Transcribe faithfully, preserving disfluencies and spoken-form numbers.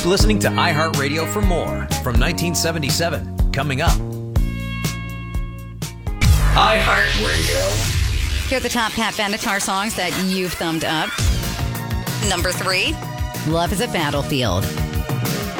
listening to iHeartRadio for more from nineteen seventy-seven. Coming up. iHeartRadio. Here are the top Pat Benatar songs that you've thumbed up. Number three, Love is a Battlefield.